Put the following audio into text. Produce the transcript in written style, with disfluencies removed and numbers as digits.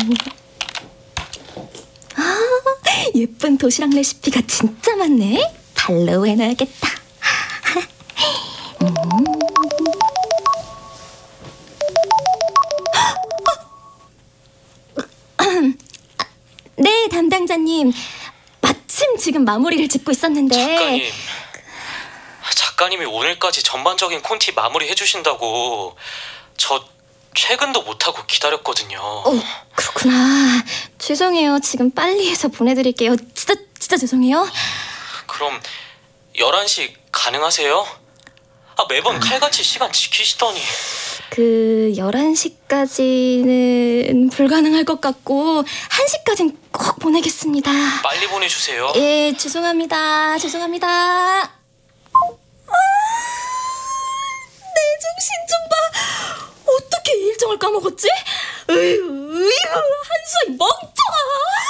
아, 예쁜 도시락 레시피가 진짜 많네. 팔로우 해놔야겠다. 네, 담당자님. 마침 지금 마무리를 짓고 있었는데. 작가님이 오늘까지 전반적인 콘티 마무리 해주신다고. 저 퇴근도 못하고 기다렸거든요. 그렇구나. 죄송해요. 지금 빨리 해서 보내드릴게요. 진짜 죄송해요. 그럼 11시 가능하세요? 매번 칼같이 시간 지키시더니. 11시까지는 불가능할 것 같고 1시까지는 꼭 보내겠습니다. 빨리 보내주세요. 예, 죄송합니다. 내 정신 좀 봐. 어떻게 이 일정을 까먹었지? 에휴.